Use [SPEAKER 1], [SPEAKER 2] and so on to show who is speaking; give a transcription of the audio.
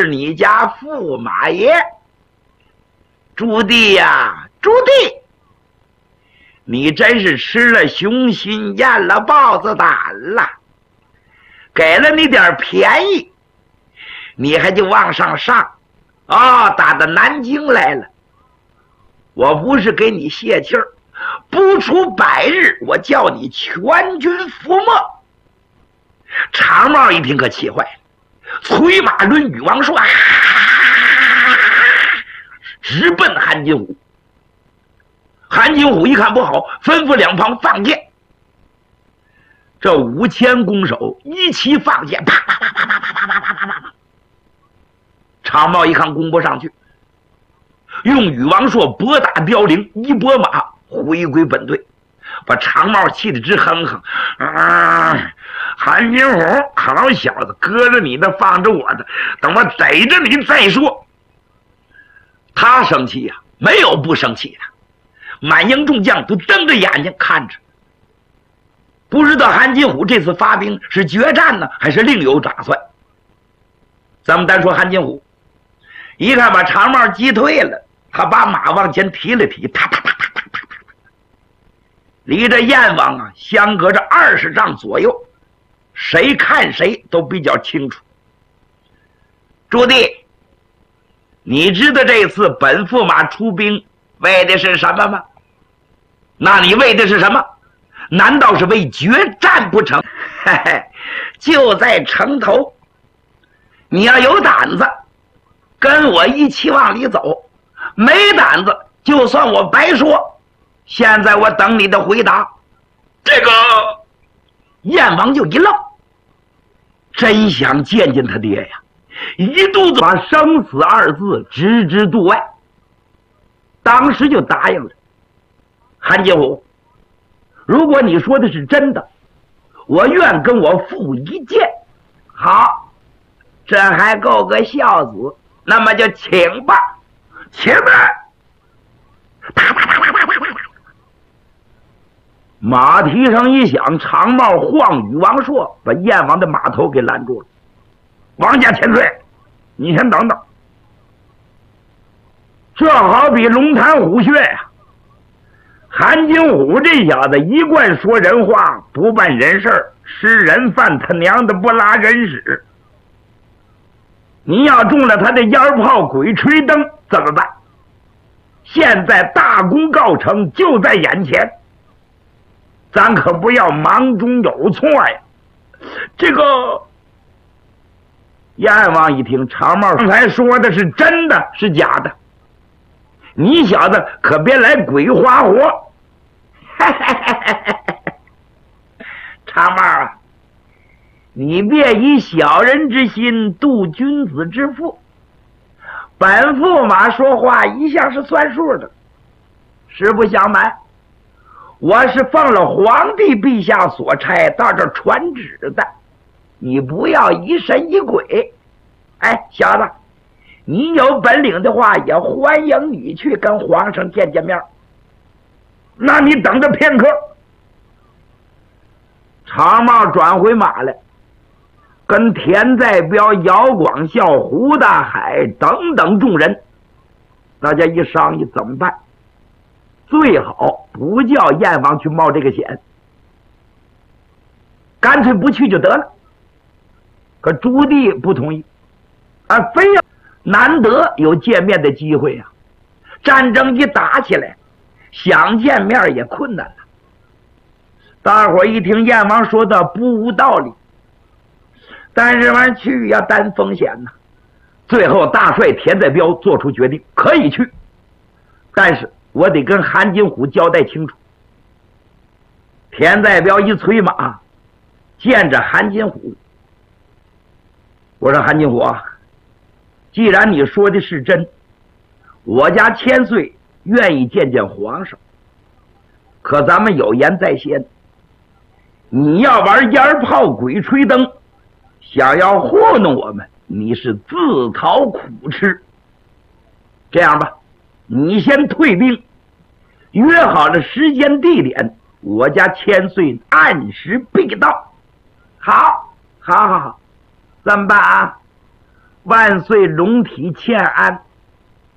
[SPEAKER 1] 你家驸马爷。朱棣呀，朱棣，你真是吃了雄心咽了豹子胆了，给了你点便宜，你还就往上上啊，打到南京来了。我不是给你泄气儿，不出100日，我叫你全军覆没。长帽一听可气坏了，催马抡羽王槊，直奔韩金虎。韩金虎一看不好，吩咐两旁放箭。这5000弓手一齐放箭，啪啪啪啪啪啪啪啪啪啪啪。长帽一看攻不上去，用羽王槊拨打凋零，一拨马回归本队，把长帽气得直哼哼。韩金虎，好小子，搁着你的放着我的，等我逮着你再说。他生气呀，没有不生气的，满营众将都瞪着眼睛看着，不知道韩金虎这次发兵是决战呢，还是另有打算。咱们单说韩金虎，一看把长帽击退了，他把马往前提了提，啪啪啪啪啪啪啪，离着燕王啊相隔着20丈左右，谁看谁都比较清楚。朱棣，你知道这次本驸马出兵为的是什么吗？那你为的是什么？难道是为决战不成？嘿嘿，就在城头，你要有胆子跟我一起往里走，没胆子就算我白说。现在我等你的回答。这个燕王就一愣，真想见见他爹呀，一肚子把生死2字置之度外，当时就答应了。韩金虎，如果你说的是真的，我愿跟我父一见。好，这还够个孝子，那么就请吧，请吧。啪啪啪啪啪啪啪，马蹄声一响，长帽晃羽王槊，把燕王的马头给拦住了。王家千岁，你先等等，这好比龙潭虎穴呀。韩金虎这小子一贯说人话，不办人事，吃人饭他娘的不拉人屎。你要中了他的烟炮鬼吹灯怎么办？现在大功告成，就在眼前，咱可不要忙中有错呀。这个燕王一听，长帽刚才说的是真的是假的？你小子可别来鬼花活。长帽啊，你别以小人之心度君子之腹。本驸马说话一向是算数的，实不相瞒，我是奉了皇帝陛下所差到这传旨的，你不要疑神疑鬼。哎，小子，你有本领的话，也欢迎你去跟皇上见见面。那你等着片刻。长帽转回马来，跟田在彪、姚广孝、胡大海等等众人，大家一商议怎么办？最好不叫燕王去冒这个险，干脆不去就得了。可朱棣不同意，非要难得有见面的机会啊！战争一打起来，想见面也困难了。大伙一听燕王说的不无道理，但是玩去要担风险呢。最后大帅田在彪做出决定，可以去，但是我得跟韩金虎交代清楚。田在彪一催马，见着韩金虎，我说韩金虎啊，既然你说的是真，我家千岁愿意见见皇上，可咱们有言在先，你要玩烟炮鬼吹灯，想要糊弄我们，你是自讨苦吃。这样吧，你先退兵，约好了时间地点，我家千岁按时必到。好，好，好，好，这么办啊？ 万岁龙体欠安。